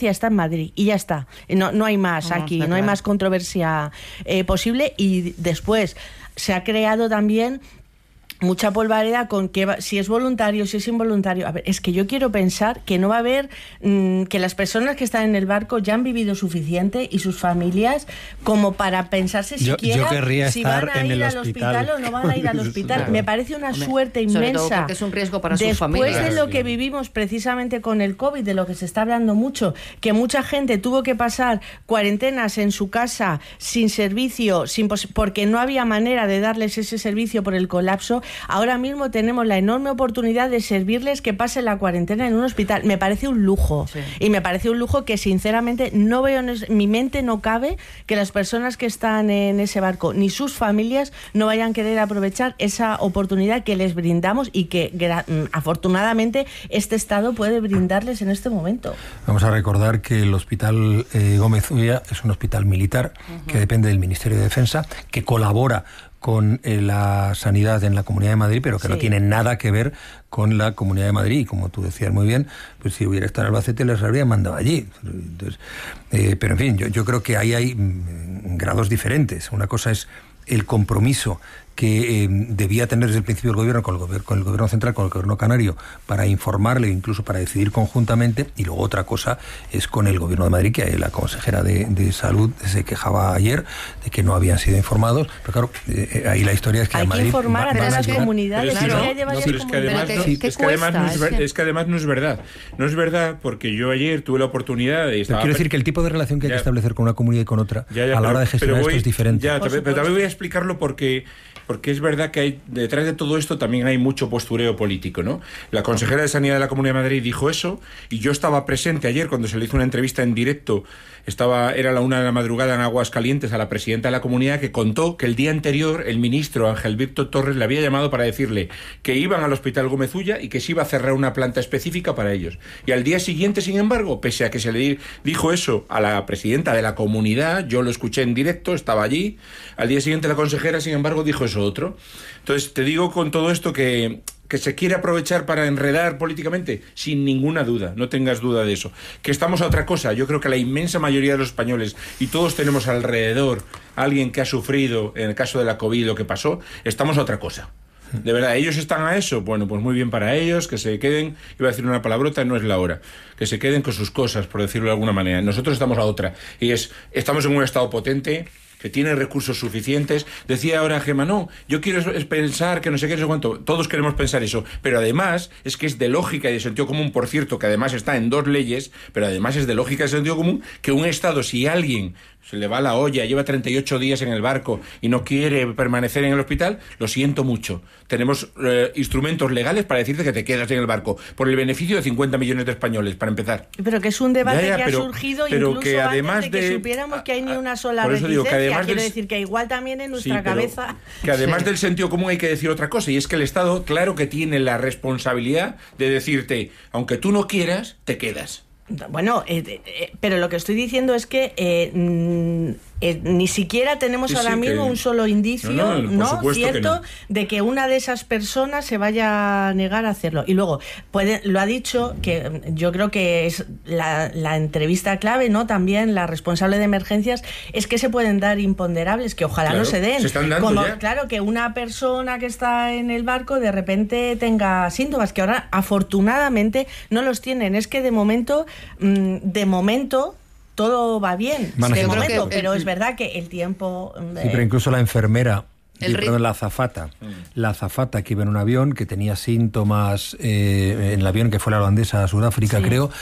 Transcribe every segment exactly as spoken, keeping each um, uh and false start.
controversia está en Madrid y ya está. No, no hay más no, aquí, no claro. hay más controversia eh, posible. Y después se ha creado también mucha polvareda con que va, si es voluntario, si es involuntario. A ver, es que yo quiero pensar que no va a haber, mmm, que las personas que están en el barco ya han vivido suficiente y sus familias como para pensarse yo, siquiera yo si van a ir al hospital o no van a ir al hospital. Claro. Me parece una Hombre, suerte inmensa. sobre todo porque es un riesgo para sus familias. Después de lo que vivimos precisamente con el COVID, de lo que se está hablando mucho, que mucha gente tuvo que pasar cuarentenas en su casa sin servicio, sin pos- porque no había manera de darles ese servicio por el colapso. Ahora mismo tenemos la enorme oportunidad de servirles que pasen la cuarentena en un hospital. Me parece un lujo. Sí. Y me parece un lujo que sinceramente no veo, en es, mi mente no cabe que las personas que están en ese barco ni sus familias no vayan a querer aprovechar esa oportunidad que les brindamos y que gra- afortunadamente este Estado puede brindarles en este momento. Vamos a recordar que el Hospital eh, Gómez Ulla es un hospital militar uh-huh. que depende del Ministerio de Defensa, que colabora con eh, la sanidad en la Comunidad de Madrid, pero que sí. no tiene nada que ver con la Comunidad de Madrid. Y como tú decías muy bien, pues si hubiera estado en Albacete les habría mandado allí. Entonces, eh, pero en fin, yo, yo creo que ahí hay mm, grados diferentes. Una cosa es el compromiso que eh, debía tener desde el principio el gobierno con el, gobier- con el gobierno central, con el gobierno canario, para informarle, incluso para decidir conjuntamente, y luego otra cosa es con el gobierno de Madrid, que ahí la consejera de, de salud se quejaba ayer de que no habían sido informados, pero claro, eh, ahí la historia es que hay a Madrid que informar va, a todas las llegar, comunidades, pero es que, claro. no, no, pero es que además, no, ¿qué, qué es que además no es, ver, es que además no es verdad, no es verdad porque yo ayer tuve la oportunidad de estar. Quiero decir que el tipo de relación que ya, hay que establecer con una comunidad y con otra ya, ya, a la hora de gestionar voy, esto es diferente. Ya, pero también voy a explicarlo porque porque es verdad que hay, detrás de todo esto también hay mucho postureo político, ¿no? La consejera de Sanidad de la Comunidad de Madrid dijo eso y yo estaba presente ayer cuando se le hizo una entrevista en directo, estaba era la una de la madrugada en Aguascalientes a la presidenta de la comunidad, que contó que el día anterior el ministro Ángel Víctor Torres le había llamado para decirle que iban al Hospital Gómez Ulla y que se iba a cerrar una planta específica para ellos. Y al día siguiente, sin embargo, pese a que se le dijo eso a la presidenta de la comunidad, yo lo escuché en directo, estaba allí, al día siguiente la consejera, sin embargo, dijo eso otro. Entonces, te digo con todo esto que, que se quiere aprovechar para enredar políticamente, sin ninguna duda, no tengas duda de eso. Que estamos a otra cosa. Yo creo que la inmensa mayoría de los españoles, y todos tenemos alrededor a alguien que ha sufrido, en el caso de la COVID, lo que pasó, estamos a otra cosa. De verdad, ¿ellos están a eso? Bueno, pues muy bien para ellos, que se queden, iba a decir una palabrota, no es la hora, que se queden con sus cosas, por decirlo de alguna manera. Nosotros estamos a otra, y es, estamos en un estado potente, que tiene recursos suficientes. Decía ahora Gemma, no, yo quiero pensar que no sé qué, no sé cuánto. Todos queremos pensar eso, pero además es que es de lógica y de sentido común, por cierto, que además está en dos leyes, pero además es de lógica y de sentido común que un Estado, si alguien se le va la olla, lleva treinta y ocho días en el barco y no quiere permanecer en el hospital, lo siento mucho. Tenemos eh, instrumentos legales para decirte que te quedas en el barco, por el beneficio de cincuenta millones de españoles, para empezar. Pero que es un debate ya, ya, que pero, ha surgido pero incluso que además antes de que de, supiéramos que hay ni una sola por eso digo, que además Quiero del, decir que igual también en nuestra sí, pero, cabeza... Que además sí. del sentido común hay que decir otra cosa, y es que el Estado, claro que tiene la responsabilidad de decirte, aunque tú no quieras, te quedas. Bueno, eh, eh, pero lo que estoy diciendo es que eh, mm, eh, ni siquiera tenemos sí, ahora sí, mismo que... un solo indicio, ¿no? no, ¿no? Cierto, que no. de que una de esas personas se vaya a negar a hacerlo. Y luego, puede, lo ha dicho, que yo creo que es la, la entrevista clave, ¿no? También la responsable de emergencias, es que se pueden dar imponderables, que ojalá claro, no se den. Se están dando Como, ya. Claro, que una persona que está en el barco de repente tenga síntomas, que ahora afortunadamente no los tienen. Es que de momento, mmm, de momento... todo va bien, de momento, que, pero es verdad que el tiempo... Eh, sí, pero incluso la enfermera, el perdón, la azafata, mm. la azafata que iba en un avión, que tenía síntomas eh, en el avión que fue la holandesa a Sudáfrica, sí. creo,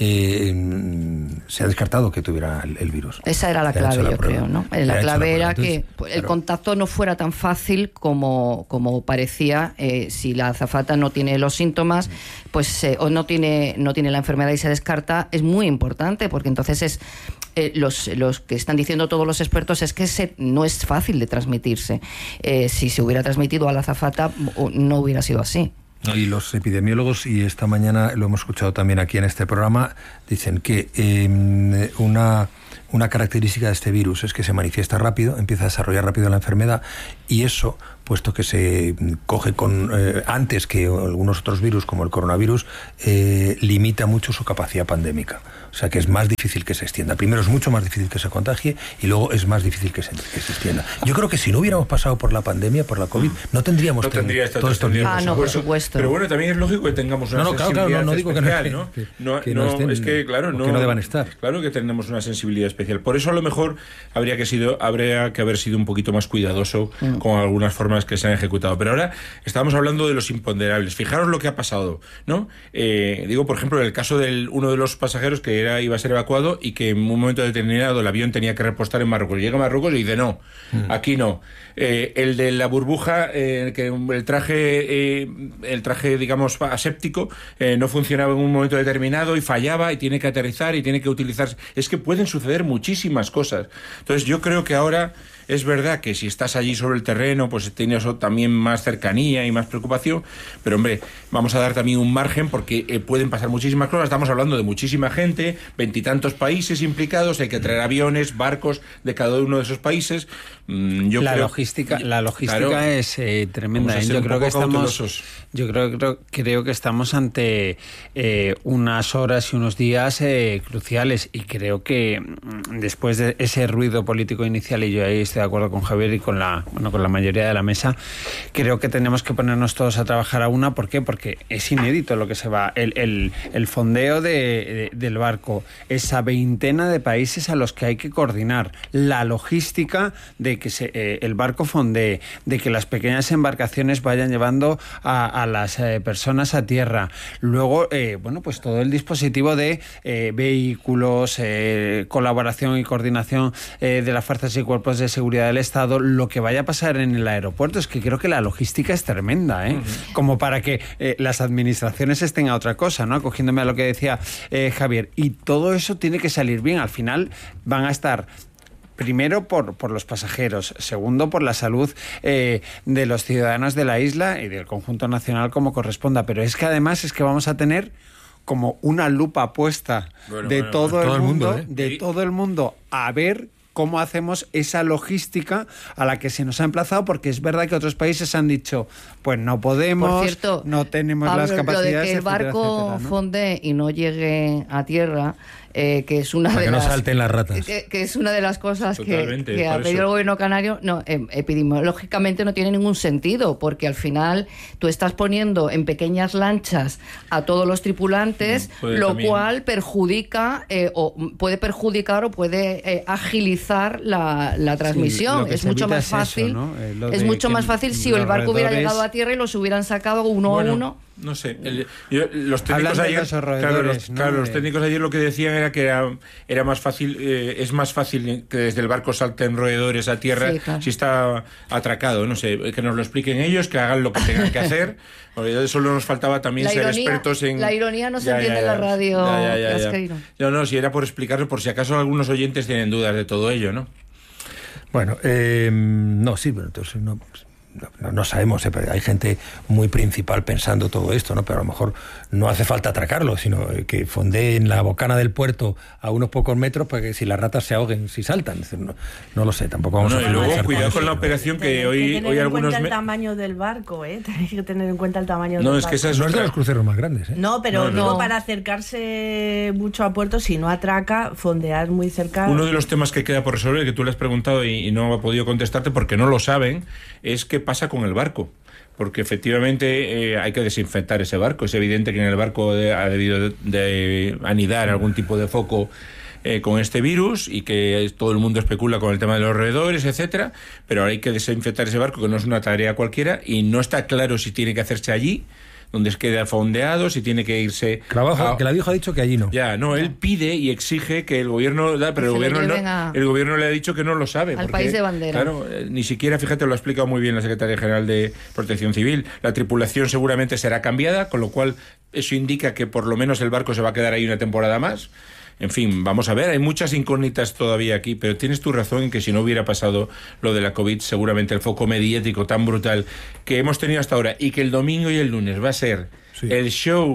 eh, se ha descartado que tuviera el, el virus. Esa era la se clave, la yo prueba. creo, ¿no? La, la clave era Entonces, que el claro. contacto no fuera tan fácil como, como parecía. Eh, si la azafata no tiene los síntomas, mm. pues eh, o no tiene, no tiene la enfermedad y se descarta, es muy importante, porque entonces es... Eh, los, los que están diciendo todos los expertos es que se, no es fácil de transmitirse. Eh, si se hubiera transmitido a la azafata, no hubiera sido así. Y los epidemiólogos, y esta mañana lo hemos escuchado también aquí en este programa, dicen que eh, una, una característica de este virus es que se manifiesta rápido, empieza a desarrollar rápido la enfermedad, y eso puesto que se coge con eh, antes que algunos otros virus, como el coronavirus, eh, limita mucho su capacidad pandémica. O sea que es más difícil que se extienda. Primero es mucho más difícil que se contagie y luego es más difícil que se, que se extienda. Yo creo que si no hubiéramos pasado por la pandemia, por la COVID, no tendríamos no tendría todo esto. Ah, no, por supuesto. Pero bueno, también es lógico que tengamos una no, no, sensibilidad claro, claro, no, no digo especial, que no, ¿no? que, no, que no, no estén, es que, claro, no, que no deban estar. Claro que tenemos una sensibilidad especial. Por eso a lo mejor habría que, sido, habría que haber sido un poquito más cuidadoso mm. con algunas formas que se han ejecutado. Pero ahora estábamos hablando de los imponderables. Fijaros lo que ha pasado, ¿no? Eh, digo, por ejemplo, en el caso de uno de los pasajeros que era iba a ser evacuado y que en un momento determinado el avión tenía que repostar en Marruecos. Llega a Marruecos y dice, no, mm. aquí no. Eh, el de la burbuja, eh, que el traje, eh, el traje, digamos, aséptico, eh, no funcionaba en un momento determinado y fallaba y tiene que aterrizar y tiene que utilizarse. Es que pueden suceder muchísimas cosas. Entonces yo creo que ahora es verdad que si estás allí sobre el terreno, pues tienes también más cercanía y más preocupación, pero hombre, vamos a dar también un margen porque eh, pueden pasar muchísimas cosas. Estamos hablando de muchísima gente, veintitantos países implicados, hay que traer aviones, barcos de cada uno de esos países. Mm, yo la creo, logística, la logística claro, es eh, tremenda. ¿eh? Yo creo que estamos, yo creo, creo, creo que estamos ante eh, unas horas y unos días eh, cruciales y creo que después de ese ruido político inicial, y yo ahí estoy de acuerdo con Javier y con la, bueno, con la mayoría de la mesa, creo que tenemos que ponernos todos a trabajar a una. ¿Por qué? Porque es inédito lo que se va, el, el, el fondeo de, de, del barco, esa veintena de países a los que hay que coordinar, la logística de que se, eh, el barco fondee, de que las pequeñas embarcaciones vayan llevando a, a las eh, personas a tierra, luego, eh, bueno, pues todo el dispositivo de eh, vehículos, eh, colaboración y coordinación eh, de las fuerzas y cuerpos de seguridad del Estado, lo que vaya a pasar en el aeropuerto. Es que creo que la logística es tremenda, ¿eh? Uh-huh. Como para que eh, las administraciones estén a otra cosa, ¿no? Acogiéndome a lo que decía eh, Javier. Y todo eso tiene que salir bien. Al final van a estar... Primero por, por los pasajeros, segundo por la salud eh, de los ciudadanos de la isla y del conjunto nacional como corresponda, pero es que además es que vamos a tener como una lupa puesta bueno, de bueno, todo, todo el mundo, mundo ¿eh? de sí. todo el mundo a ver cómo hacemos esa logística a la que se nos ha emplazado, porque es verdad que otros países han dicho, pues no podemos, por cierto, no tenemos Pablo, las capacidades, lo de que el barco etcétera, etcétera, ¿no? fonde y no llegue a tierra, eh, que es una Para de que las, no salten las ratas, que, que es una de las cosas que, que ha pedido eso. el gobierno canario. No, eh, epidemiológicamente no tiene ningún sentido, porque al final tú estás poniendo en pequeñas lanchas a todos los tripulantes, no, lo también. cual perjudica eh, o puede perjudicar o puede eh, agilizar la, la transmisión. Sí, es mucho más es fácil, eso, ¿no? eh, es mucho más fácil si el barco hubiera llegado a tierra y los hubieran sacado uno bueno, a uno. No sé, el, yo, los técnicos ayer, los claro, los, ¿no? claro, los técnicos ayer lo que decían era que era, era más fácil, eh, es más fácil que desde el barco salten roedores a tierra sí, claro. si está atracado, no sé, que nos lo expliquen ellos, que hagan lo que tengan que hacer. Solo nos faltaba también la ser ironía, expertos en... La ironía no se ya, entiende ya, ya, en la radio. Ya, ya, ya, ya. Yo no, si era por explicarlo, por si acaso algunos oyentes tienen dudas de todo ello, ¿no? Bueno, eh, no, sí, pero entonces no... No, no sabemos, ¿eh? Hay gente muy principal pensando todo esto, ¿no? Pero a lo mejor no hace falta atracarlo, sino que fondee en la bocana del puerto a unos pocos metros para que si las ratas se ahoguen, si saltan. No, no lo sé, tampoco vamos no, a... Y luego cuidado con la operación que Tener, hoy, que tener hoy en algunos... cuenta el me... tamaño del barco, ¿eh? Tenéis que tener en cuenta el tamaño no, del es barco. Que esa es no es de los cruceros más grandes, ¿eh? No, pero no, no. digo, para acercarse mucho a puerto, si no atraca, fondear muy cerca... Uno de los temas que queda por resolver, que tú le has preguntado y, y no ha podido contestarte porque no lo saben, es qué pasa con el barco. Porque efectivamente eh, hay que desinfectar ese barco. Es evidente que en el barco de, ha debido de, de anidar algún tipo de foco eh, con este virus y que todo el mundo especula con el tema de los roedores, etcétera. Pero ahora hay que desinfectar ese barco, que no es una tarea cualquiera, y no está claro si tiene que hacerse allí, donde queda fondeado, si tiene que irse... Trabajo, a... que la vieja ha dicho que allí no. Ya, no, él pide y exige que el gobierno... Da, pero el gobierno, no, a... el gobierno le ha dicho que no lo sabe. Al porque, país de bandera. Claro, eh, ni siquiera, fíjate, lo ha explicado muy bien la Secretaría General de Protección Civil. La tripulación seguramente será cambiada, con lo cual eso indica que por lo menos el barco se va a quedar ahí una temporada más. En fin, vamos a ver, hay muchas incógnitas todavía aquí, pero tienes tu razón en que si no hubiera pasado lo de la COVID, seguramente el foco mediático tan brutal que hemos tenido hasta ahora y que el domingo y el lunes va a ser sí. el show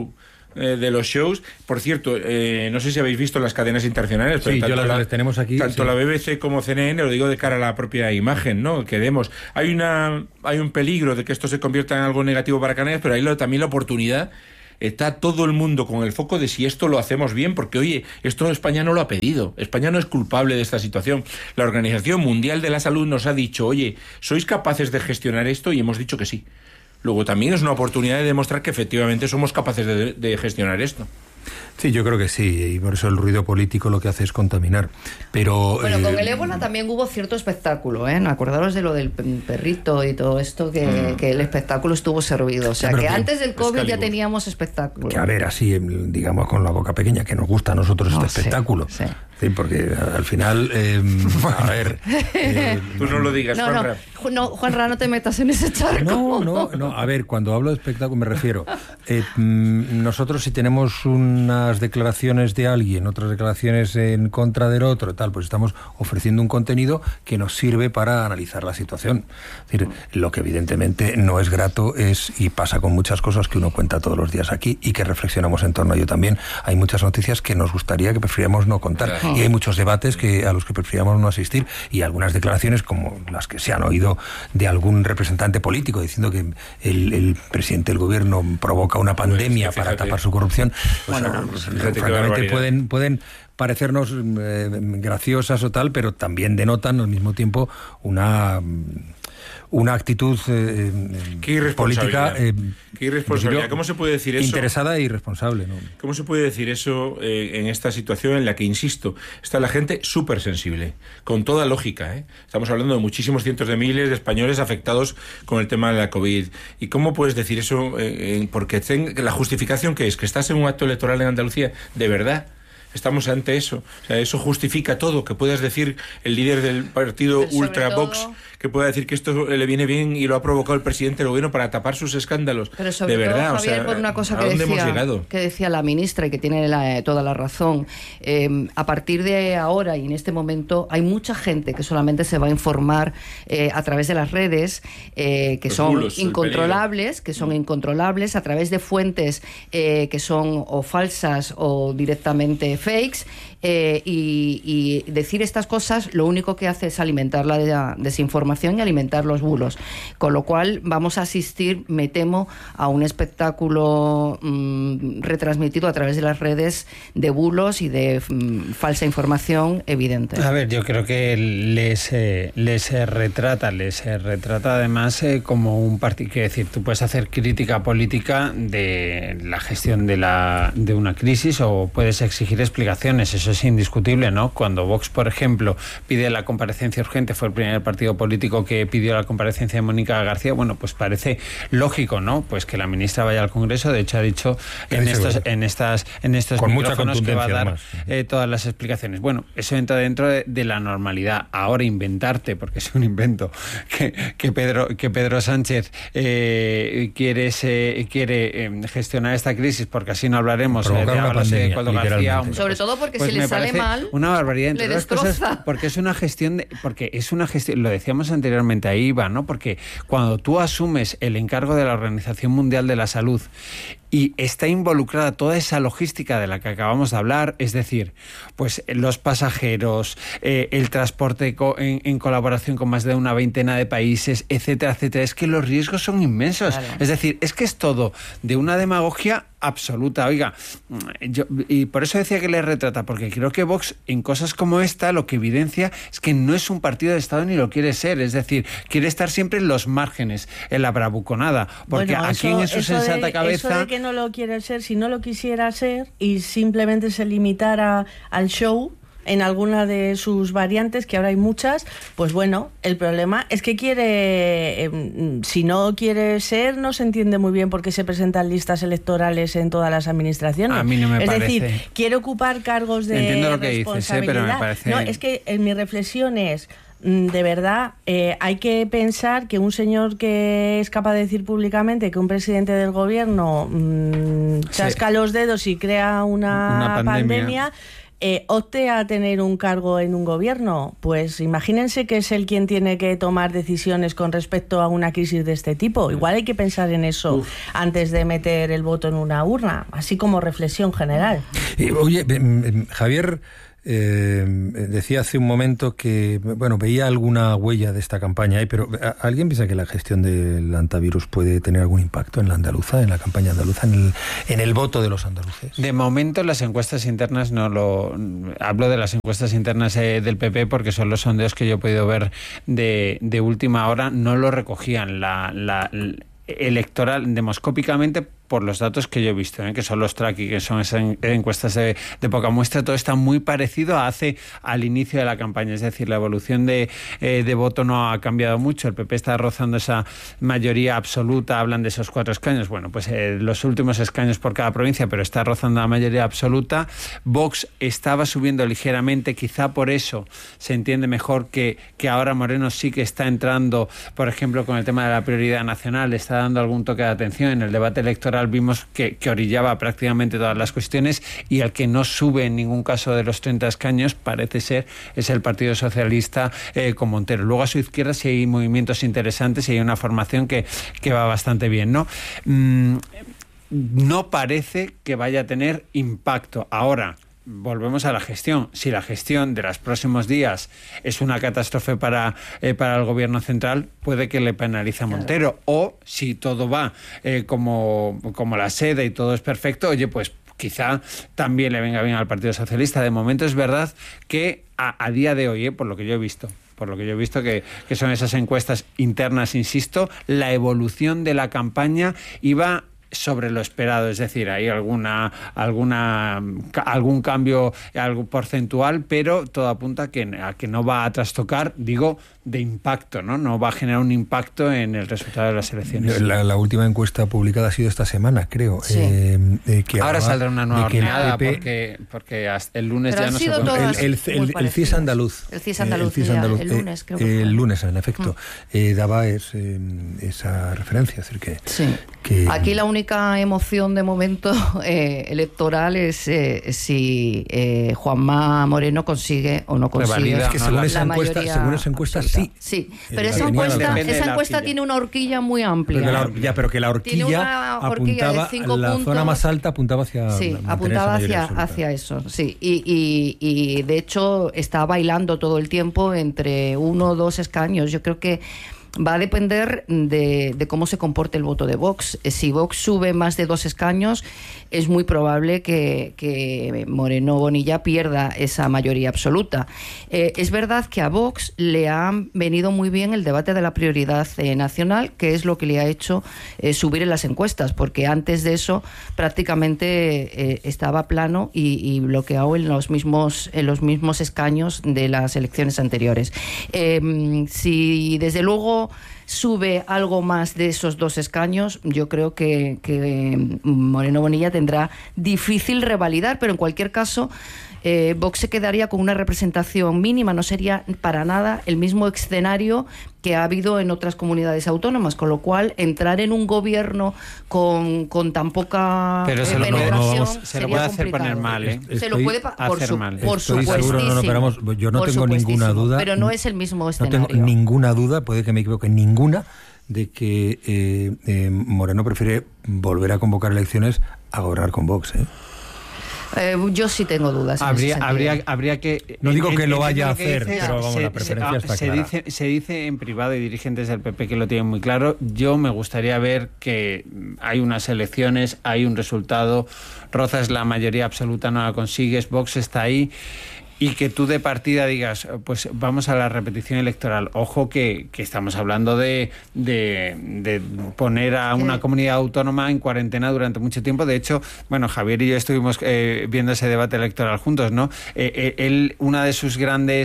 eh, de los shows. Por cierto, eh, no sé si habéis visto las cadenas internacionales, pero sí, tanto, yo las, la, las tenemos aquí, tanto sí. la B B C como C N N, lo digo de cara a la propia imagen, ¿no?, que demos. Hay una hay un peligro de que esto se convierta en algo negativo para Canarias, pero hay lo, también la oportunidad. Está todo el mundo con el foco de si esto lo hacemos bien, porque, oye, esto España no lo ha pedido. España no es culpable de esta situación. La Organización Mundial de la Salud nos ha dicho, oye, ¿sois capaces de gestionar esto? Y hemos dicho que sí. Luego también es una oportunidad de demostrar que efectivamente somos capaces de, de gestionar esto. Sí, yo creo que sí, y por eso el ruido político lo que hace es contaminar. Pero bueno, eh, con el ébola también hubo cierto espectáculo, ¿eh? Acordaros de lo del perrito y todo esto, que, mm. que el espectáculo estuvo servido. O sea, sí, que, que antes del COVID Excalibur. Ya teníamos espectáculo. Que a ver, así, digamos, con la boca pequeña, que nos gusta a nosotros no, este sí, espectáculo. Sí. Sí, porque al final, eh, a ver... Eh, Tú no lo digas, no, Juanra. No, no, Juanra, no te metas en ese charco. No, no, no. A ver, cuando hablo de espectáculo me refiero... Eh, nosotros si tenemos unas declaraciones de alguien, otras declaraciones en contra del otro, tal, pues estamos ofreciendo un contenido que nos sirve para analizar la situación. Es decir, lo que evidentemente no es grato es, y pasa con muchas cosas que uno cuenta todos los días aquí y que reflexionamos en torno a ello también, hay muchas noticias que nos gustaría que prefiriéramos no contar. Claro. Y hay muchos debates que a los que preferiríamos no asistir, y algunas declaraciones como las que se han oído de algún representante político diciendo que el, el presidente del gobierno provoca una pandemia pues, para tapar su corrupción, pues, bueno, pues, francamente pueden, pueden parecernos eh, graciosas o tal, pero también denotan al mismo tiempo una... una actitud eh, Qué política eh, Qué irresponsabilidad. ¿Cómo se puede decir eso? Interesada e irresponsable, ¿no? ¿Cómo se puede decir eso eh, en esta situación en la que, insisto, está la gente súper sensible, con toda lógica, ¿eh? Estamos hablando de muchísimos cientos de miles de españoles afectados con el tema de la COVID. ¿Y cómo puedes decir eso? Eh, porque ten, la justificación que es que estás en un acto electoral en Andalucía, ¿de verdad? Estamos ante eso. O sea, eso justifica todo. Que puedas decir el líder del partido Ultra Vox, que pueda decir que esto le viene bien y lo ha provocado el presidente del gobierno para tapar sus escándalos. Pero sobre de verdad, todo, Javier, o sea, por una cosa ¿a que dónde decía, hemos llegado? que decía la ministra y que tiene la, toda la razón. Eh, a partir de ahora y en este momento hay mucha gente que solamente se va a informar eh, a través de las redes, eh, que Los son bulos, incontrolables, que son incontrolables, a través de fuentes eh, que son o falsas o directamente fakes. Eh, y, y decir estas cosas lo único que hace es alimentar la desinformación y alimentar los bulos, con lo cual vamos a asistir, me temo, a un espectáculo mmm, retransmitido a través de las redes de bulos y de mmm, falsa información evidente. A ver, yo creo que les, eh, les eh, retrata, les eh, retrata además eh, como un partido, quiero decir, tú puedes hacer crítica política de la gestión de, la, de una crisis o puedes exigir explicaciones, eso es indiscutible, ¿no? Cuando Vox, por ejemplo, pide la comparecencia urgente, fue el primer partido político que pidió la comparecencia de Mónica García, bueno, pues parece lógico, ¿no? Pues que la ministra vaya al Congreso, de hecho ha dicho en estos, en estas, en estos con micrófonos mucha que va a dar además, eh, todas las explicaciones. Bueno, eso entra dentro de, de la normalidad. Ahora inventarte, porque es un invento, que, que Pedro, que Pedro Sánchez eh, quiere, se, quiere eh, gestionar esta crisis, porque así no hablaremos eh, de Ábalos y de Coldo García. Sobre todo porque pues si le sale mal, una barbaridad, entre le otras cosas, porque es una gestión de, porque es una gestión, lo decíamos anteriormente, ahí va, ¿no? Porque cuando tú asumes el encargo de la Organización Mundial de la Salud y está involucrada toda esa logística de la que acabamos de hablar, es decir, pues los pasajeros, eh, el transporte co- en, en colaboración con más de una veintena de países, etcétera, etcétera, es que los riesgos son inmensos. Claro. Es decir, es que es todo de una demagogia absoluta. Oiga, yo, y por eso decía que le retrata, porque creo que Vox en cosas como esta lo que evidencia es que no es un partido de Estado ni lo quiere ser, es decir, quiere estar siempre en los márgenes, en la bravuconada, porque bueno, aquí eso, en su eso sensata de, cabeza... Eso de que no lo quiere ser, si no lo quisiera ser y simplemente se limitara al show en alguna de sus variantes, que ahora hay muchas, pues bueno, el problema es que quiere, eh, si no quiere ser, no se entiende muy bien por qué se presentan listas electorales en todas las administraciones. A mí no me es parece. decir, quiere ocupar cargos de Entiendo lo que responsabilidad. dices, ¿eh? Pero me parece... No, es que en mi reflexión es, de verdad, eh, hay que pensar que un señor que es capaz de decir públicamente que un presidente del gobierno mmm, chasca sí. los dedos y crea una, una pandemia, pandemia eh, opte a tener un cargo en un gobierno, pues imagínense que es él quien tiene que tomar decisiones con respecto a una crisis de este tipo. Igual hay que pensar en eso Uf. antes de meter el voto en una urna, así como reflexión general. Eh, oye, Javier... Eh, decía hace un momento que bueno veía alguna huella de esta campaña, ¿eh? Pero ¿alguien piensa que la gestión del antivirus puede tener algún impacto en la andaluza, en la campaña andaluza, en el, en el voto de los andaluces? De momento las encuestas internas no lo... Hablo de las encuestas internas eh, del P P porque son los sondeos que yo he podido ver de, de última hora, no lo recogían la, la, la electoral demoscópicamente por los datos que yo he visto, ¿eh? que son los tracking, que son esas encuestas de, de poca muestra. Todo está muy parecido a hace al inicio de la campaña, es decir, la evolución de, eh, de voto no ha cambiado mucho. El P P está rozando esa mayoría absoluta, hablan de esos cuatro escaños, bueno, pues eh, los últimos escaños por cada provincia, pero está rozando la mayoría absoluta. Vox estaba subiendo ligeramente, quizá por eso se entiende mejor que, que ahora Moreno sí que está entrando, por ejemplo, con el tema de la prioridad nacional, le está dando algún toque de atención. En el debate electoral vimos que, que orillaba prácticamente todas las cuestiones, y el que no sube en ningún caso de los treinta escaños parece ser es el Partido Socialista eh, con Montero. Luego a su izquierda sí hay movimientos interesantes y hay una formación que, que va bastante bien, ¿no? Mm, no parece que vaya a tener impacto. Ahora, volvemos a la gestión. Si la gestión de los próximos días es una catástrofe para, eh, para el gobierno central, puede que le penalice a Montero. Claro. O si todo va eh, como, como la seda y todo es perfecto, oye, pues quizá también le venga bien al Partido Socialista. De momento es verdad que a, a día de hoy, eh, por lo que yo he visto, por lo que yo he visto que, que son esas encuestas internas, insisto, la evolución de la campaña iba sobre lo esperado, es decir, hay alguna alguna algún cambio algo porcentual, pero todo apunta a que, a que no va a trastocar, digo, de impacto, ¿no? No va a generar un impacto en el resultado de las elecciones. La, la última encuesta publicada ha sido esta semana, creo. Sí. Eh, eh, que ahora saldrá una nueva horneada porque, porque hasta el lunes pero ya no se puede. El, el, el, el C I S andaluz. El C I S andaluz, el, C I S andaluz, el lunes, creo que eh, fue. El lunes, en efecto, mm. eh, daba es, eh, esa referencia. Es decir, que, sí. que... Aquí la única emoción de momento eh, electoral es eh, si eh, Juanma Moreno consigue o no consigue. Revalida, es que según, no, esa encuesta, según esa encuesta, sí. Sí, pero esa encuesta, esa encuesta tiene una horquilla muy amplia. Pero la, ya, pero que la horquilla, horquilla apuntaba, cinco la puntos, zona más alta apuntaba hacia... Sí, apuntaba hacia, hacia eso, sí. Y, y, y de hecho está bailando todo el tiempo entre uno o dos escaños. Yo creo que va a depender de, de cómo se comporte el voto de Vox. Si Vox sube más de dos escaños, es muy probable que, que Moreno Bonilla pierda esa mayoría absoluta. Eh, es verdad que a Vox le ha venido muy bien el debate de la prioridad eh, nacional, que es lo que le ha hecho eh, subir en las encuestas, porque antes de eso prácticamente eh, estaba plano y, y bloqueado en los mismos en los mismos escaños de las elecciones anteriores. Eh, si desde luego sube algo más de esos dos escaños, yo creo que, que Moreno Bonilla tendrá difícil revalidar, pero en cualquier caso eh, Vox se quedaría con una representación mínima, no sería para nada el mismo escenario que ha habido en otras comunidades autónomas, con lo cual entrar en un gobierno con, con tan poca pero se eh, lo, penetración no, no, se lo puede hacer poner mal, ¿eh? Se lo puede pa- por, su, mal. por Estoy supuestísimo. seguro, no, no, pero vamos, yo no por tengo ninguna duda. Pero no es el mismo escenario. No tengo ninguna duda, puede que me equivoque, ninguna, de que eh, eh, Moreno prefiere volver a convocar elecciones a gobernar con Vox, ¿eh? Eh, yo sí tengo dudas. Habría, habría, habría que. No digo que en, lo en, vaya en a hacer, dices, pero vamos, se, la preferencia se, está se clara. Dice, se dice en privado, y dirigentes del P P que lo tienen muy claro. Yo me gustaría ver que hay unas elecciones, hay un resultado, rozas la mayoría absoluta, no la consigues, Vox está ahí. Y que tú de partida digas, pues vamos a la repetición electoral. Ojo que, que estamos hablando de, de, de poner a una comunidad autónoma en cuarentena durante mucho tiempo. De hecho, bueno, Javier y yo estuvimos eh, viendo ese debate electoral juntos, ¿no? Eh, eh, él, una de sus grandes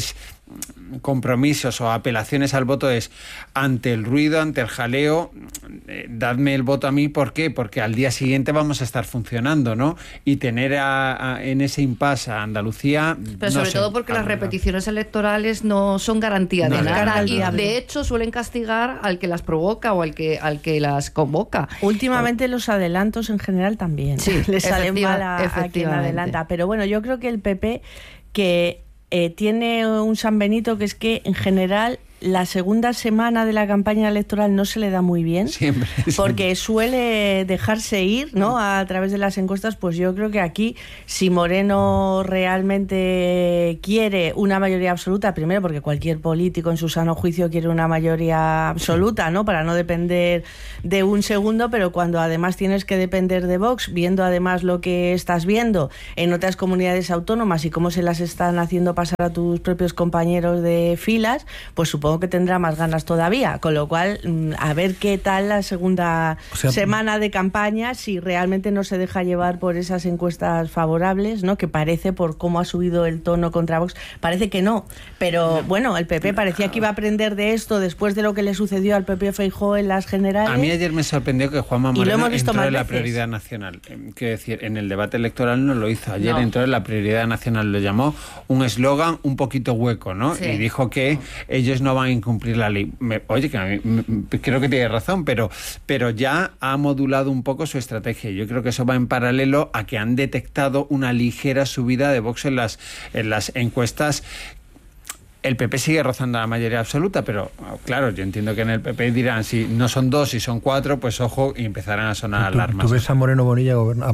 compromisos o apelaciones al voto es ante el ruido, ante el jaleo, eh, dadme el voto a mí. ¿Por qué? Porque al día siguiente vamos a estar funcionando, ¿no? Y tener a, a, en ese impasse a Andalucía... Pero sobre no sé, todo porque las repeticiones electorales no son garantía no, de nada y garantía. de hecho suelen castigar al que las provoca o al que, al que las convoca. Últimamente los adelantos en general también sí, le salen mal a, a quien adelanta. Pero bueno, yo creo que el P P que eh, tiene un San Benito que es que en general la segunda semana de la campaña electoral no se le da muy bien, siempre, porque siempre. suele dejarse ir, ¿no? A través de las encuestas. Pues yo creo que aquí, si Moreno realmente quiere una mayoría absoluta, primero porque cualquier político en su sano juicio quiere una mayoría absoluta, ¿no? Para no depender de un segundo, pero cuando además tienes que depender de Vox, viendo además lo que estás viendo en otras comunidades autónomas y cómo se las están haciendo pasar a tus propios compañeros de filas, pues supongo que tendrá más ganas todavía, con lo cual a ver qué tal la segunda o sea, semana de campaña, si realmente no se deja llevar por esas encuestas favorables, ¿no? Que parece, por cómo ha subido el tono contra Vox, parece que no, pero bueno, el P P parecía que iba a aprender de esto después de lo que le sucedió al propio Feijóo en las generales. A mí ayer me sorprendió que Juanma Moreno entró en la prioridad nacional. Quiero decir, en el debate electoral no lo hizo, ayer no. entró en la prioridad nacional, lo llamó un eslogan un poquito hueco, ¿no? Sí. Y dijo que ellos no van a incumplir la ley. Me, oye, que a mí, me, creo que tiene razón, pero, pero ya ha modulado un poco su estrategia. Yo creo que eso va en paralelo a que han detectado una ligera subida de Vox en las, en las encuestas. El P P sigue rozando la mayoría absoluta, pero claro, yo entiendo que en el P P dirán, si no son dos, si son cuatro, pues ojo, y empezarán a sonar ¿Tú, alarmas. ¿Tú ves a Moreno Bonilla gobernar?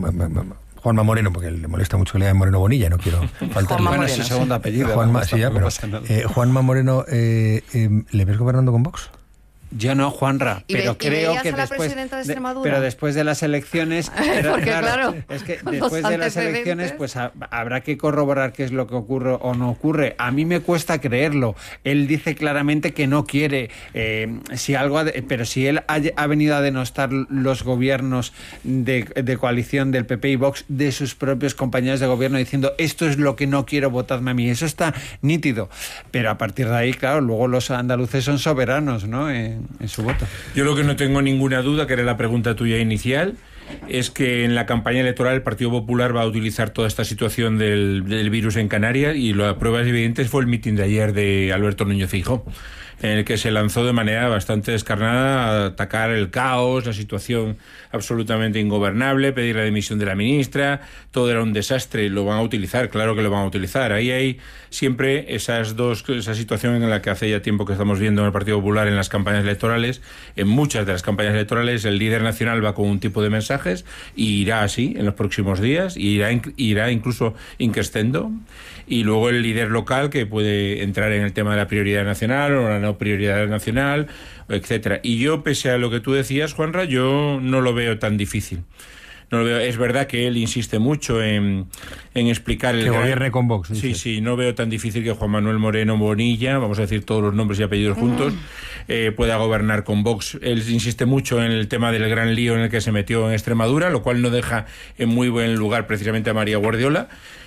Juanma Moreno, porque le molesta mucho que le llamen Moreno Bonilla, no quiero faltarle. Bueno, es su segundo apellido. Juanma, sí, ya, pero, eh, Juanma Moreno, eh, eh, ¿le ves gobernando con Vox? Yo no, Juanra, pero ¿Y creo que a la después presidenta de Extremadura? De, pero después de las elecciones, pero, porque claro, claro, es que después de las elecciones pues ha, habrá que corroborar qué es lo que ocurre o no ocurre. A mí me cuesta creerlo. Él dice claramente que no quiere, eh, si algo, ha de, pero si él ha, ha venido a denostar los gobiernos de, de coalición del P P y Vox de sus propios compañeros de gobierno diciendo esto es lo que no quiero, votadme a mí. Eso está nítido. Pero a partir de ahí, claro, luego los andaluces son soberanos, ¿no? Eh, en su voto. Yo lo que no tengo ninguna duda, que era la pregunta tuya inicial, es que en la campaña electoral el Partido Popular va a utilizar toda esta situación del, del virus en Canarias, y la prueba evidente fue el mitin de ayer de Alberto Núñez Feijóo, en el que se lanzó de manera bastante descarnada a atacar el caos, la situación absolutamente ingobernable, pedir la dimisión de la ministra, todo era un desastre. Lo van a utilizar, claro que lo van a utilizar. Ahí hay siempre esas dos, esa situación en la que hace ya tiempo que estamos viendo en el Partido Popular en las campañas electorales. En muchas de las campañas electorales el líder nacional va con un tipo de mensajes y irá así en los próximos días, y irá, irá incluso increscendo. Y luego el líder local, que puede entrar en el tema de la prioridad nacional o la no prioridad nacional, etcétera. Y yo, pese a lo que tú decías, Juanra, yo no lo veo tan difícil. No lo veo. Es verdad que él insiste mucho en, en explicar el... Que gran... gobierne con Vox. Sí, sí, no veo tan difícil que Juan Manuel Moreno Bonilla, vamos a decir todos los nombres y apellidos juntos, eh, pueda gobernar con Vox. Él insiste mucho en el tema del gran lío en el que se metió en Extremadura, lo cual no deja en muy buen lugar precisamente a María Guardiola.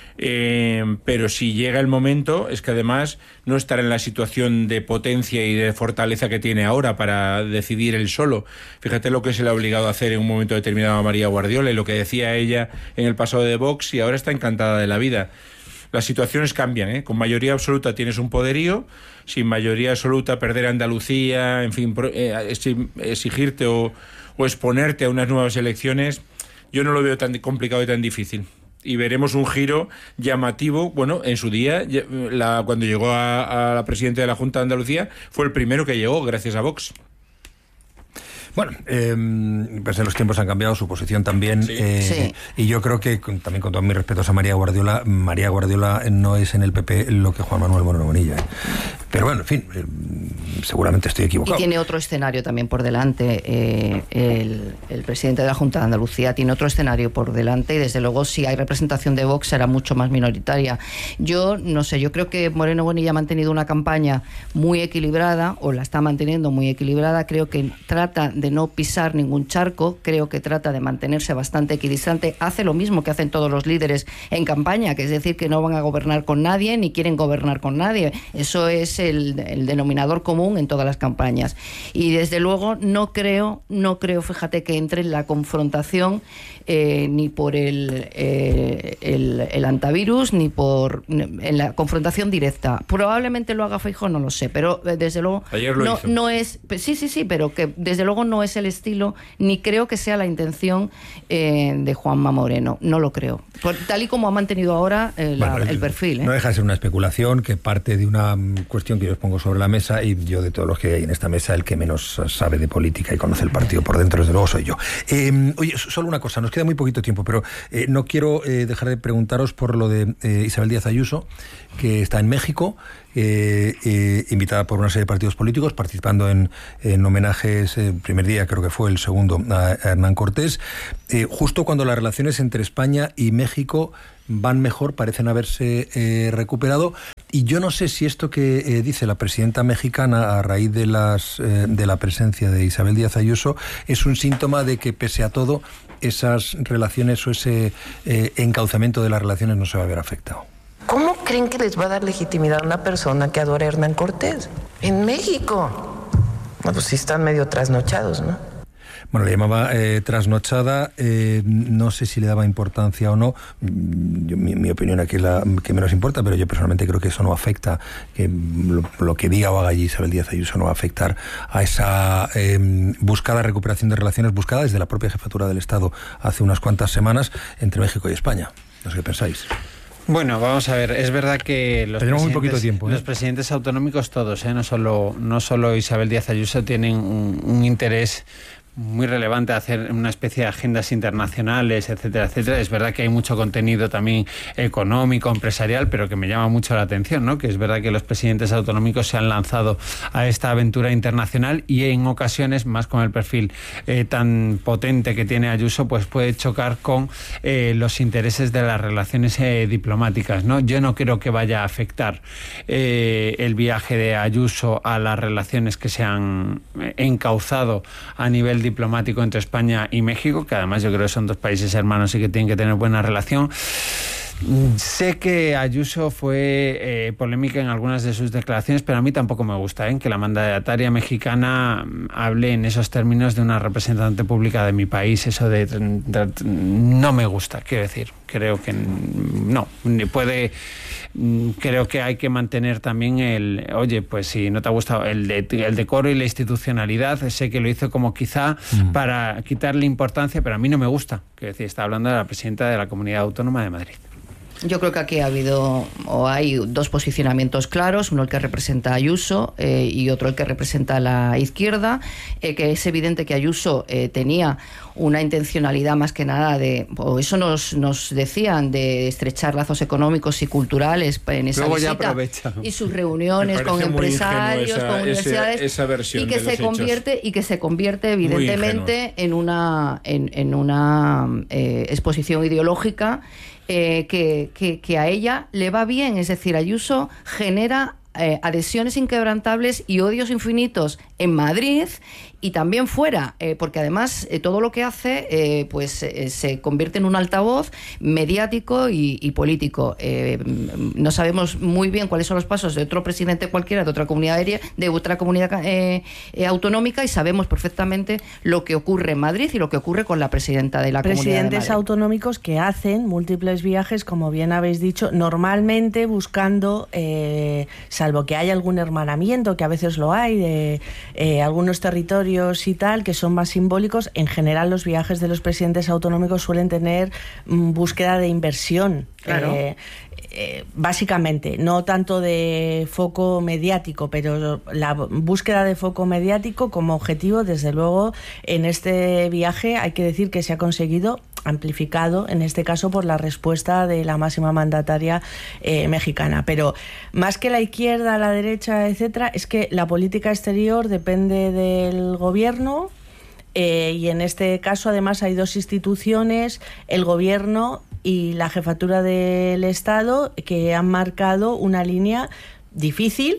Eh, pero si llega el momento, es que además no estará en la situación de potencia y de fortaleza que tiene ahora para decidir él solo. Fíjate lo que se le ha obligado a hacer en un momento determinado a María Guardiola y lo que decía ella en el pasado de Vox, y ahora está encantada de la vida. Las situaciones cambian, ¿eh? Con mayoría absoluta tienes un poderío, sin mayoría absoluta perder Andalucía, en fin, eh, exigirte o, o exponerte a unas nuevas elecciones, yo no lo veo tan complicado y tan difícil. Y veremos un giro llamativo. Bueno, en su día, la, cuando llegó a, a la presidenta de la Junta de Andalucía, fue el primero que llegó, gracias a Vox. Bueno, eh, pues los tiempos han cambiado, su posición también, sí. Eh, sí. Y yo creo que, con, también con todos mis respetos a María Guardiola, María Guardiola no es en el P P lo que Juan Manuel Moreno Bonilla. Pero bueno, en fin, eh, seguramente estoy equivocado. Y tiene otro escenario también por delante. Eh, el, el presidente de la Junta de Andalucía tiene otro escenario por delante y desde luego si hay representación de Vox será mucho más minoritaria. Yo no sé, yo creo que Moreno Bonilla ha mantenido una campaña muy equilibrada, o la está manteniendo muy equilibrada. Creo que trata de no pisar ningún charco, creo que trata de mantenerse bastante equidistante. Hace lo mismo que hacen todos los líderes en campaña, que es decir, que no van a gobernar con nadie ni quieren gobernar con nadie. Eso es el, el denominador común en todas las campañas. Y desde luego no creo, no creo, fíjate, que entre en la confrontación eh, ni por el, eh, el, el antivirus, ni por en la confrontación directa. Probablemente lo haga Feijóo, no lo sé, pero desde luego Ayer lo no, hizo. no es, sí, sí, sí, pero que desde luego no es el estilo, ni creo que sea la intención eh, de Juanma Moreno, no lo creo. Por, tal y como ha mantenido ahora eh, la, bueno, el perfil. ¿eh? No deja de ser una especulación que parte de una cuestión que yo os pongo sobre la mesa, y yo de todos los que hay en esta mesa, el que menos sabe de política y conoce el partido por dentro, desde luego, soy yo. Eh, oye, solo una cosa, nos queda muy poquito tiempo, pero eh, no quiero eh, dejar de preguntaros por lo de eh, Isabel Díaz Ayuso, que está en México, eh, eh, invitada por una serie de partidos políticos, participando en, en homenajes, el primer día creo que fue, el segundo, a Hernán Cortés, eh, justo cuando las relaciones entre España y México van mejor, parecen haberse eh, recuperado. Y yo no sé si esto que eh, dice la presidenta mexicana a raíz de las eh, de la presencia de Isabel Díaz Ayuso es un síntoma de que, pese a todo, esas relaciones o ese eh, encauzamiento de las relaciones no se va a ver afectado. ¿Cómo creen que les va a dar legitimidad a una persona que adora a Hernán Cortés en México? Bueno, pues sí están medio trasnochados, ¿no? Bueno, le llamaba eh, trasnochada, eh, no sé si le daba importancia o no. Yo, mi, mi opinión aquí es la que menos importa, pero yo personalmente creo que eso no afecta, que lo, lo que diga o haga allí Isabel Díaz Ayuso no va a afectar a esa eh, buscada recuperación de relaciones, buscada desde la propia jefatura del Estado hace unas cuantas semanas entre México y España. No sé qué pensáis. Bueno, vamos a ver, es verdad que los, Tenemos presidentes, muy poquito tiempo, ¿eh? los presidentes autonómicos todos, ¿eh? no solo no solo Isabel Díaz Ayuso, tienen un, un interés muy relevante hacer una especie de agendas internacionales, etcétera, etcétera. Es verdad que hay mucho contenido también económico, empresarial, pero que me llama mucho la atención, ¿no? Que es verdad que los presidentes autonómicos se han lanzado a esta aventura internacional y en ocasiones, más con el perfil eh, tan potente que tiene Ayuso, pues puede chocar con eh, los intereses de las relaciones eh, diplomáticas, ¿no? Yo no creo que vaya a afectar eh, el viaje de Ayuso a las relaciones que se han encauzado a nivel diplomático entre España y México, que además yo creo que son dos países hermanos y que tienen que tener buena relación. Sé que Ayuso fue eh, polémica en algunas de sus declaraciones, pero a mí tampoco me gusta ¿eh? que la mandataria mexicana hable en esos términos de una representante pública de mi país. Eso de, de, de no me gusta, quiero decir. Creo que no, puede... Creo que hay que mantener también el, oye, pues si no te ha gustado el, de, el decoro y la institucionalidad. Sé que lo hizo como quizá mm. para quitarle importancia, pero a mí no me gusta. Quiero decir, está hablando de la presidenta de la Comunidad Autónoma de Madrid. Yo creo que aquí ha habido o hay dos posicionamientos claros, uno el que representa a Ayuso eh, y otro el que representa a la izquierda, eh, que es evidente que Ayuso eh, tenía una intencionalidad más que nada de, o eso nos, nos decían, de estrechar lazos económicos y culturales en esa Luego visita y sus reuniones con empresarios, esa, con universidades, esa, esa y que se convierte hechos. y que se convierte evidentemente en una en, en una eh, exposición ideológica. Eh, que, que, que a ella le va bien, es decir, Ayuso genera eh, adhesiones inquebrantables y odios infinitos en Madrid y también fuera, eh, porque además eh, todo lo que hace eh, pues eh, se convierte en un altavoz mediático y, y político. Eh, no sabemos muy bien cuáles son los pasos de otro presidente cualquiera, de otra comunidad aérea, de otra comunidad eh, eh, autonómica, y sabemos perfectamente lo que ocurre en Madrid y lo que ocurre con la presidenta de la comunidad de Madrid. Presidentes autonómicos que hacen múltiples viajes, como bien habéis dicho, normalmente buscando, eh, salvo que haya algún hermanamiento, que a veces lo hay, de eh, algunos territorios y tal, que son más simbólicos. En general, los viajes de los presidentes autonómicos suelen tener mm, búsqueda de inversión. Claro. Eh, eh, básicamente, no tanto de foco mediático, pero la búsqueda de foco mediático como objetivo, desde luego, en este viaje hay que decir que se ha conseguido amplificado en este caso por la respuesta de la máxima mandataria eh, mexicana. Pero más que la izquierda, la derecha, etcétera, es que la política exterior depende del gobierno. Eh, y en este caso, además, hay dos instituciones, el Gobierno y la Jefatura del Estado, que han marcado una línea difícil,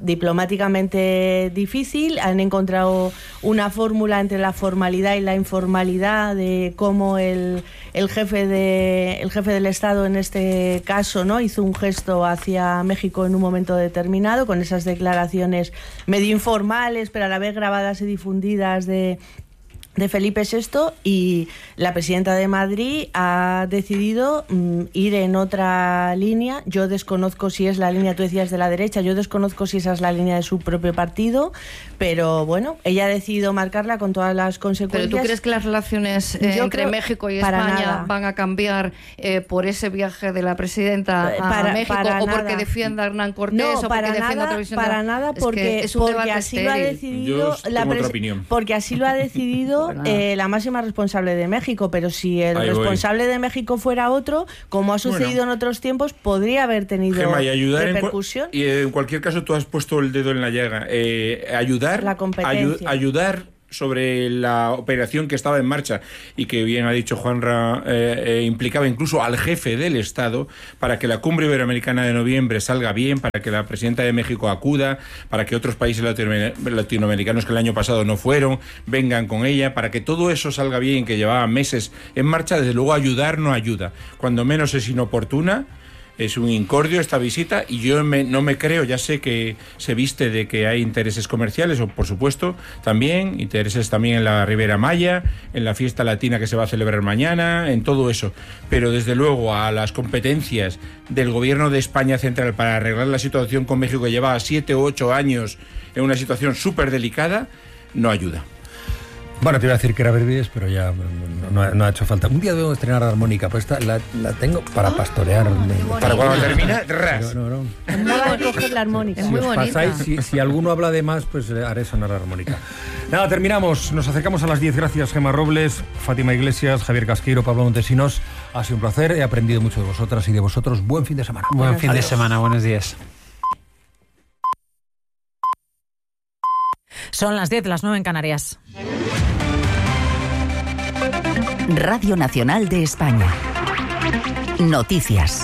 diplomáticamente difícil. Han encontrado una fórmula entre la formalidad y la informalidad de cómo el, el jefe de el jefe del Estado, en este caso, ¿no?, hizo un gesto hacia México en un momento determinado, con esas declaraciones medio informales, pero a la vez grabadas y difundidas de de Felipe sexto, y la presidenta de Madrid ha decidido mm, ir en otra línea. Yo desconozco si es la línea, tú decías, de la derecha, yo desconozco si esa es la línea de su propio partido, pero bueno, ella ha decidido marcarla con todas las consecuencias. ¿Pero tú crees que las relaciones eh, entre México y España nada. van a cambiar eh, por ese viaje de la presidenta a para, México, para o nada. porque defienda a Hernán Cortés, no, o para porque nada, defienda a televisión? para nada, porque, es que es porque así estéril. lo ha decidido la otra opinión. porque así lo ha decidido eh, la máxima responsable de México, pero si el Ahí responsable voy. de México fuera otro, como ha sucedido bueno. en otros tiempos, podría haber tenido Gemma, y ayudar repercusión. En, y en cualquier caso, tú has puesto el dedo en la llaga. Eh, ayudar, la competencia. Ayu, ayudar sobre la operación que estaba en marcha y que, bien ha dicho Juanra, eh, eh, implicaba incluso al jefe del Estado, para que la cumbre iberoamericana de noviembre salga bien, para que la presidenta de México acuda, para que otros países latinoamericanos que el año pasado no fueron vengan con ella, para que todo eso salga bien, que llevaba meses en marcha. Desde luego, ayudar no ayuda, cuando menos es inoportuna. Es un incordio esta visita, y yo me, no me creo, ya sé que se viste de que hay intereses comerciales, o por supuesto también, intereses también en la Riviera Maya, en la fiesta latina que se va a celebrar mañana, en todo eso, pero desde luego a las competencias del gobierno de España central para arreglar la situación con México, que lleva siete u ocho años en una situación súper delicada, no ayuda. Bueno, te iba a decir que era Verbies, pero ya no, no, no ha hecho falta. Un día debo estrenar armónica, pues esta la, la tengo para pastorear. Oh, para cuando termina, ras. No, no, no. Es muy bonita. Coger la armónica. Es Si muy os bonita. pasáis, si, si alguno habla de más, pues le haré sonar la armónica. Nada, terminamos. Nos acercamos a las diez. Gracias, Gemma Robles, Fátima Iglesias, Javier Casqueiro, Pablo Montesinos. Ha sido un placer. He aprendido mucho de vosotras y de vosotros. Buen fin de semana. Buen fin Adiós. de semana. Buenos días. Son las diez, las nueve en Canarias. Radio Nacional de España. Noticias.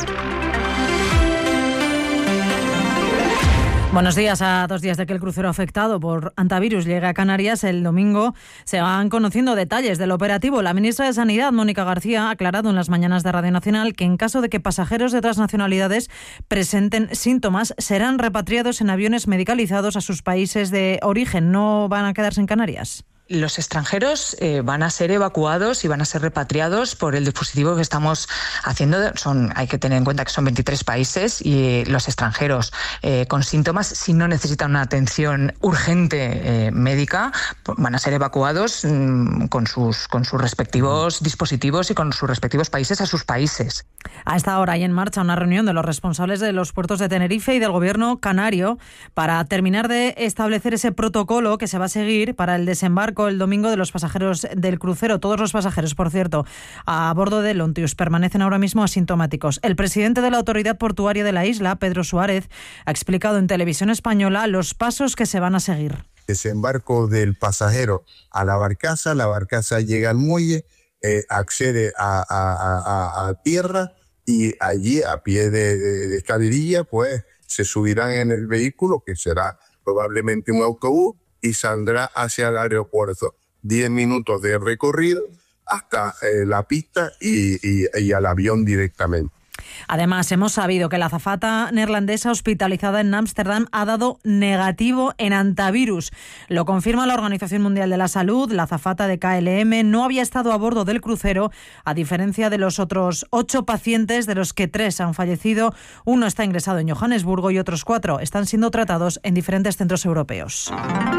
Buenos días. A dos días de que el crucero afectado por hantavirus llegue a Canarias, el domingo se van conociendo detalles del operativo. La ministra de Sanidad, Mónica García, ha aclarado en las mañanas de Radio Nacional que en caso de que pasajeros de otras nacionalidades presenten síntomas, serán repatriados en aviones medicalizados a sus países de origen. No van a quedarse en Canarias. Los extranjeros eh, van a ser evacuados y van a ser repatriados por el dispositivo que estamos haciendo. Son, hay que tener en cuenta que son veintitrés países, y eh, los extranjeros eh, con síntomas, si no necesitan una atención urgente eh, médica, van a ser evacuados mmm, con sus con sus respectivos dispositivos y con sus respectivos países a sus países. A esta hora hay en marcha una reunión de los responsables de los puertos de Tenerife y del gobierno canario para terminar de establecer ese protocolo que se va a seguir para el desembarco el domingo de los pasajeros del crucero. Todos los pasajeros, por cierto, a bordo del Ontius permanecen ahora mismo asintomáticos. El presidente de la Autoridad Portuaria de la isla, Pedro Suárez, ha explicado en Televisión Española los pasos que se van a seguir. Desembarco del pasajero a la barcaza, la barcaza llega al muelle, eh, accede a, a, a, a tierra, y allí a pie de, de, de escalerilla pues se subirán en el vehículo, que será probablemente un autobús, y saldrá hacia el aeropuerto. Diez minutos de recorrido hasta eh, la pista y, y, y al avión directamente. Además, hemos sabido que la azafata neerlandesa hospitalizada en Ámsterdam ha dado negativo en hantavirus. Lo confirma la Organización Mundial de la Salud. La azafata de K L M no había estado a bordo del crucero, a diferencia de los otros ocho pacientes, de los que tres han fallecido. Uno está ingresado en Johannesburgo y otros cuatro están siendo tratados en diferentes centros europeos.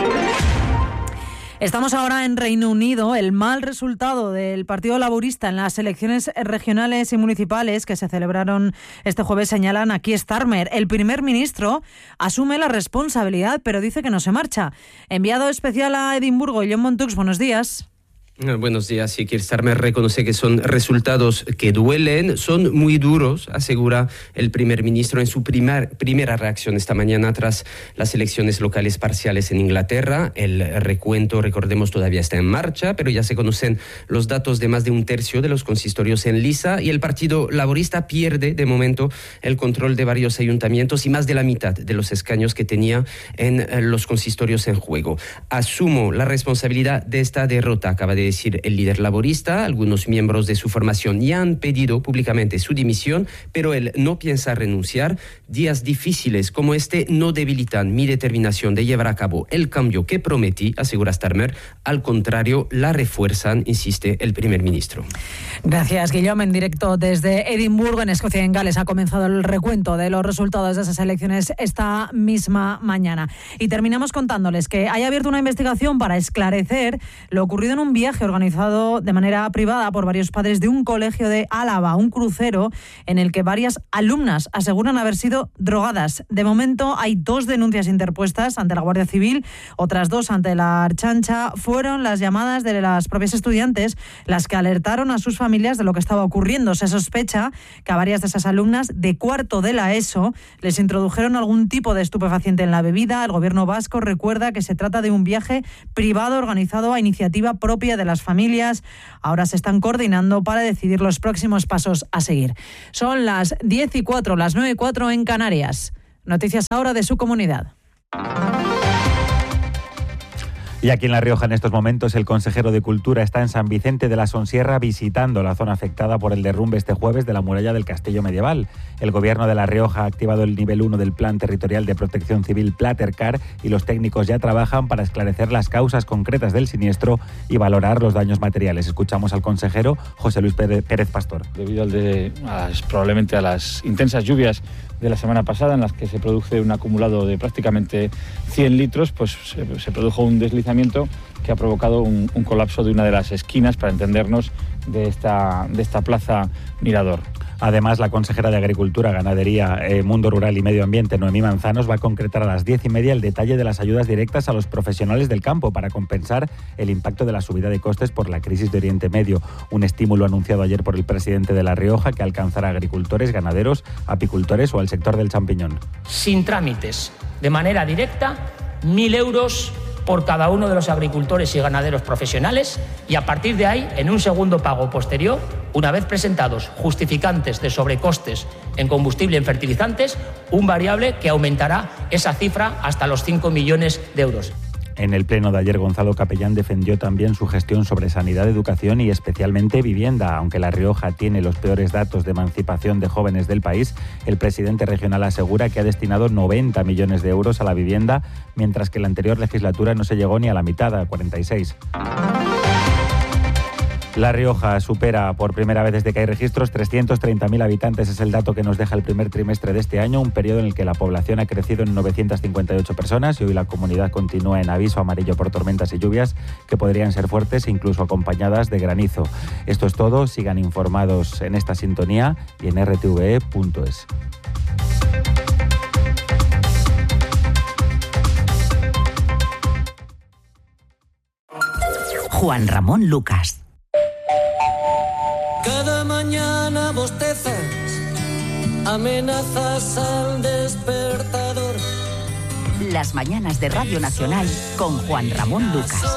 Estamos ahora en Reino Unido. El mal resultado del Partido Laborista en las elecciones regionales y municipales que se celebraron este jueves señalan a Keir Starmer. El primer ministro asume la responsabilidad, pero dice que no se marcha. Enviado especial a Edimburgo, John Montux, buenos días. Buenos días. Sí, Keir Starmer reconoce que son resultados que duelen, son muy duros, asegura el primer ministro en su primer, primera reacción esta mañana tras las elecciones locales parciales en Inglaterra. El recuento, recordemos, todavía está en marcha, pero ya se conocen los datos de más de un tercio de los consistorios en liza y el Partido Laborista pierde de momento el control de varios ayuntamientos y más de la mitad de los escaños que tenía en los consistorios en juego. Asumo la responsabilidad de esta derrota, acaba de decir el líder laborista. Algunos miembros de su formación ya han pedido públicamente su dimisión, pero él no piensa renunciar. Días difíciles como este no debilitan mi determinación de llevar a cabo el cambio que prometí, asegura Starmer. Al contrario, la refuerzan, insiste el primer ministro. Gracias, Guillaume. En directo desde Edimburgo, en Escocia y en Gales, ha comenzado el recuento de los resultados de esas elecciones esta misma mañana. Y terminamos contándoles que hay abierto una investigación para esclarecer lo ocurrido en un viaje organizado de manera privada por varios padres de un colegio de Álava, un crucero en el que varias alumnas aseguran haber sido drogadas. De momento hay dos denuncias interpuestas ante la Guardia Civil, otras dos ante la Archancha. Fueron las llamadas de las propias estudiantes las que alertaron a sus familias de lo que estaba ocurriendo. Se sospecha que a varias de esas alumnas de cuarto de la ESO les introdujeron algún tipo de estupefaciente en la bebida. El gobierno vasco recuerda que se trata de un viaje privado organizado a iniciativa propia de las familias. Ahora se están coordinando para decidir los próximos pasos a seguir. Son las diez y cuatro, las nueve y cuatro en Canarias. Noticias ahora de su comunidad. Y aquí en La Rioja en estos momentos el consejero de Cultura está en San Vicente de la Sonsierra visitando la zona afectada por el derrumbe este jueves de la muralla del Castillo Medieval. El gobierno de La Rioja ha activado el nivel uno del Plan Territorial de Protección Civil Platercar y los técnicos ya trabajan para esclarecer las causas concretas del siniestro y valorar los daños materiales. Escuchamos al consejero José Luis Pérez Pastor. Debido al de, a las, probablemente a las intensas lluvias de la semana pasada, en las que se produce un acumulado de prácticamente cien litros, pues se, se produjo un deslizamiento que ha provocado un, un colapso de una de las esquinas, para entendernos, de esta, de esta plaza Mirador. Además, la consejera de Agricultura, Ganadería, eh, Mundo Rural y Medio Ambiente, Noemí Manzanos, va a concretar a las diez y media el detalle de las ayudas directas a los profesionales del campo para compensar el impacto de la subida de costes por la crisis de Oriente Medio. Un estímulo anunciado ayer por el presidente de La Rioja que alcanzará a agricultores, ganaderos, apicultores o al sector del champiñón. Sin trámites, de manera directa, mil euros por cada uno de los agricultores y ganaderos profesionales, y a partir de ahí, en un segundo pago posterior, una vez presentados justificantes de sobrecostes en combustible y en fertilizantes, un variable que aumentará esa cifra hasta los cinco millones de euros. En el pleno de ayer, Gonzalo Capellán defendió también su gestión sobre sanidad, educación y especialmente vivienda. Aunque La Rioja tiene los peores datos de emancipación de jóvenes del país, el presidente regional asegura que ha destinado noventa millones de euros a la vivienda, mientras que en la anterior legislatura no se llegó ni a la mitad, a cuarenta y seis. La Rioja supera por primera vez desde que hay registros trescientos treinta mil habitantes. Es el dato que nos deja el primer trimestre de este año, un periodo en el que la población ha crecido en novecientas cincuenta y ocho personas y hoy la comunidad continúa en aviso amarillo por tormentas y lluvias que podrían ser fuertes e incluso acompañadas de granizo. Esto es todo. Sigan informados en esta sintonía y en r t v e punto es. Juan Ramón Lucas. Cada mañana bostezas, amenazas al despertador. Las mañanas de Radio Nacional con Juan Ramón Lucas.